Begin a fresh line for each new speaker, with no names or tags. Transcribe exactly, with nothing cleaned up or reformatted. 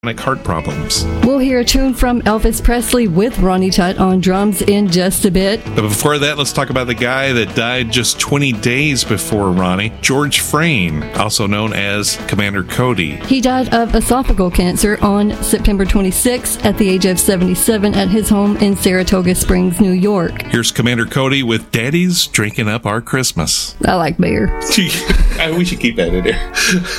heart problems.
We'll hear a tune from Elvis Presley with Ronnie Tutt on drums in just a bit.
But before that, let's talk about the guy that died just twenty days before Ronnie, George Frayne, also known as Commander Cody.
He died of esophageal cancer on September twenty-sixth at the age of seventy-seven at his home in Saratoga Springs, New York.
Here's Commander Cody with Daddy's Drinking Up Our Christmas.
I like beer.
We should keep that in there.